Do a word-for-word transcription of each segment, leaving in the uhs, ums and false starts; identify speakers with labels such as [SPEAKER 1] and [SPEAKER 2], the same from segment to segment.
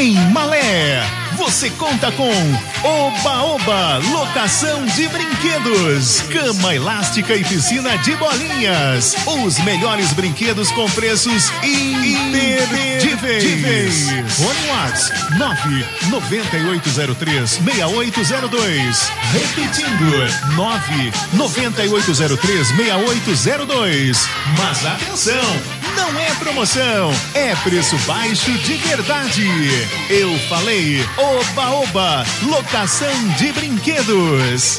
[SPEAKER 1] em Malé. Você conta com Oba Oba, locação de brinquedos, cama elástica e piscina de bolinhas. Os melhores brinquedos com preços imperdíveis. Fone WhatsApp nove nove oito zero três seis oito zero dois. Repetindo, nove nove oito zero três seis oito zero dois. Mas atenção, não é promoção, é preço baixo de verdade. Eu falei Oba Oba, locação de brinquedos.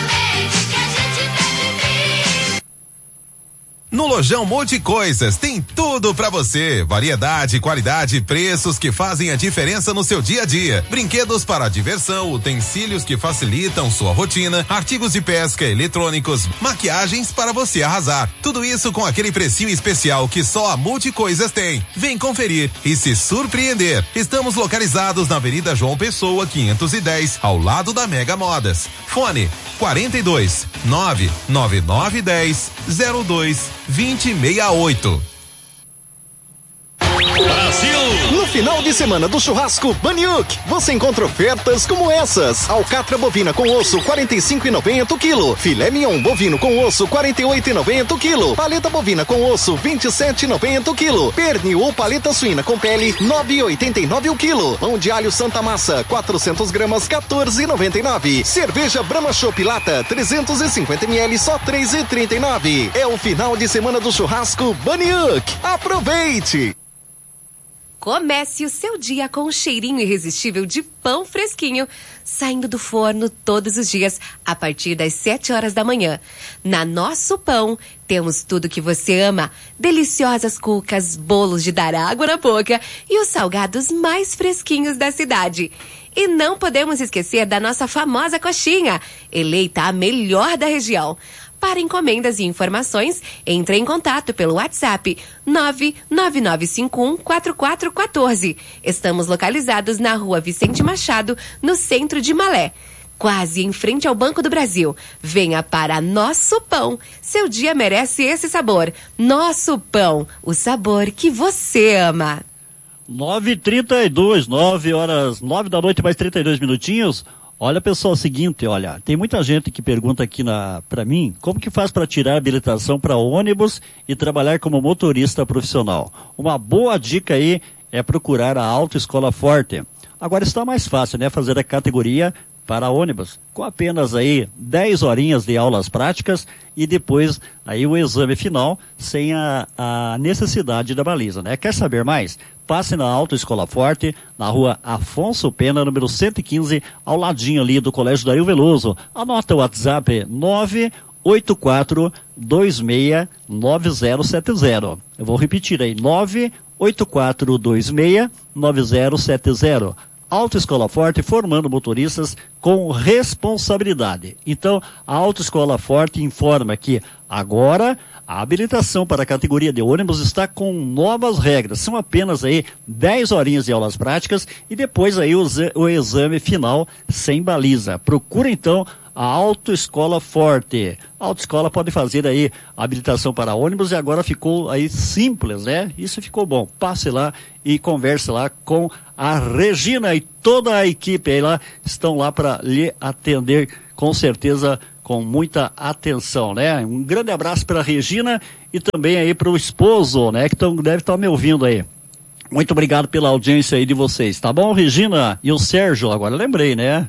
[SPEAKER 2] No Lojão Multicoisas tem tudo pra você. Variedade, qualidade, preços que fazem a diferença no seu dia a dia. Brinquedos para diversão, utensílios que facilitam sua rotina, artigos de pesca, eletrônicos, maquiagens para você arrasar. Tudo isso com aquele precinho especial que só a Multicoisas tem. Vem conferir e se surpreender. Estamos localizados na Avenida João Pessoa, quinhentos e dez, ao lado da Mega Modas. Fone quarenta e dois, nove nove nove dez, zero dois, vinte sessenta e oito.
[SPEAKER 3] Brasil! No final de semana do churrasco Baniuk, você encontra ofertas como essas: alcatra bovina com osso quarenta e cinco reais e noventa centavos o quilo, filé mignon bovino com osso quarenta e oito reais e noventa centavos o quilo, paleta bovina com osso vinte e sete reais e noventa centavos o quilo, pernil ou paleta suína com pele nove reais e oitenta e nove centavos o quilo, pão de alho Santa Massa quatrocentas gramas quatorze reais e noventa e nove centavos, cerveja Brahma Chopp Lata trezentos e cinquenta mililitros só três reais e trinta e nove centavos. É o final de semana do churrasco Baniuk. Aproveite!
[SPEAKER 4] Comece o seu dia com um cheirinho irresistível de pão fresquinho, saindo do forno todos os dias, a partir das sete horas da manhã. Na Nosso Pão, temos tudo que você ama. Deliciosas cucas, bolos de dar água na boca e os salgados mais fresquinhos da cidade. E não podemos esquecer da nossa famosa coxinha, eleita a melhor da região. Para encomendas e informações, entre em contato pelo WhatsApp nove nove nove cinco um quatro quatro um quatro. Estamos localizados na Rua Vicente Machado, no centro de Malé, quase em frente ao Banco do Brasil. Venha para Nosso Pão. Seu dia merece esse sabor. Nosso Pão, o sabor que você ama.
[SPEAKER 5] nove e trinta e dois, nove horas, nove da noite, mais trinta e dois minutinhos. Olha, pessoal, é o seguinte, olha, tem muita gente que pergunta aqui na, pra mim, como que faz para tirar a habilitação para ônibus e trabalhar como motorista profissional? Uma boa dica aí é procurar a Autoescola Forte. Agora está mais fácil, né, fazer a categoria para ônibus, com apenas aí dez horinhas de aulas práticas e depois aí o exame final sem a, a necessidade da baliza, né? Quer saber mais? Passe na Autoescola Forte, na rua Afonso Pena, número cento e quinze, ao ladinho ali do Colégio Dario Veloso. Anota o WhatsApp nove oito quatro dois seis nove zero sete zero. Eu vou repetir aí, nove oito quatro dois seis nove zero sete zero. Autoescola Forte, formando motoristas com responsabilidade. Então, a Autoescola Forte informa que agora a habilitação para a categoria de ônibus está com novas regras. São apenas aí dez horinhas de aulas práticas e depois aí o, o exame final sem baliza. Procura então a Autoescola Forte. A Autoescola pode fazer aí a habilitação para ônibus e agora ficou aí simples, né? Isso ficou bom. Passe lá e converse lá com a Regina e toda a equipe aí lá estão lá para lhe atender, com certeza, com muita atenção, né? Um grande abraço para a Regina e também aí para o esposo, né? Que tão, deve estar me ouvindo aí. Muito obrigado pela audiência aí de vocês, tá bom, Regina? E o Sérgio, agora lembrei, né?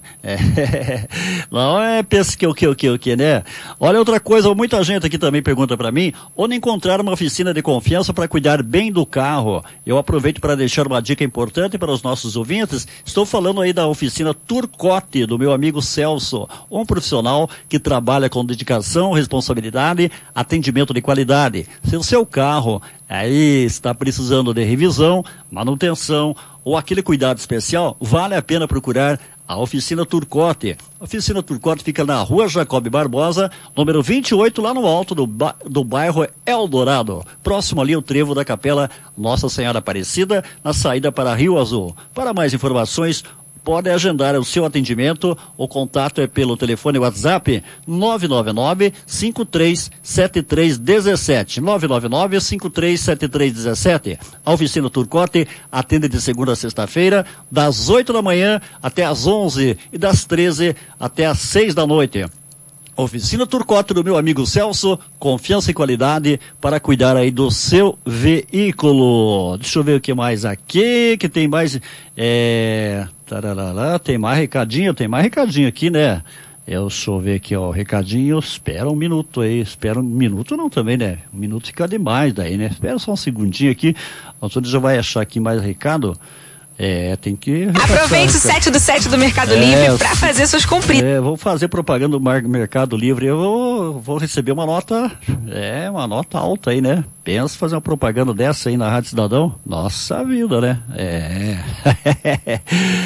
[SPEAKER 5] É. Não é pensa que o que, o que, o que, né? Olha, outra coisa, muita gente aqui também pergunta para mim, onde encontrar uma oficina de confiança para cuidar bem do carro? Eu aproveito para deixar uma dica importante para os nossos ouvintes. Estou falando aí da oficina Turcotte, do meu amigo Celso, um profissional que trabalha com dedicação, responsabilidade, atendimento de qualidade. Se o seu carro aí está precisando de revisão, manutenção ou aquele cuidado especial, vale a pena procurar a Oficina Turcotte. A Oficina Turcotte fica na Rua Jacob Barbosa, número vinte e oito, lá no alto do, ba do bairro Eldorado, próximo ali ao trevo da Capela Nossa Senhora Aparecida, na saída para Rio Azul. Para mais informações, pode agendar o seu atendimento. O contato é pelo telefone WhatsApp nove nove nove, cinco três sete três um sete. nove nove nove, cinco três sete três um sete. A Oficina Turcotte atende de segunda a sexta-feira, das oito da manhã até as onze e das treze até as seis da noite. Oficina Turcotte do meu amigo Celso, confiança e qualidade para cuidar aí do seu veículo. Deixa eu ver o que mais aqui, que tem mais, é, tarará, tem mais recadinho, tem mais recadinho aqui, né? Eu, deixa eu ver aqui, ó, recadinho, espera um minuto aí, espera um minuto não também, né? Um minuto fica demais daí, né? Espera só um segundinho aqui, o senhor já vai achar aqui mais recado. É, tem que...
[SPEAKER 6] Aproveite o sete do sete do Mercado é, Livre para fazer suas comprinhas.
[SPEAKER 5] É, vou fazer propaganda do Mercado Livre, eu vou, vou receber uma nota, é, uma nota alta aí, né? Pensa fazer uma propaganda dessa aí na Rádio Cidadão? Nossa vida, né? É...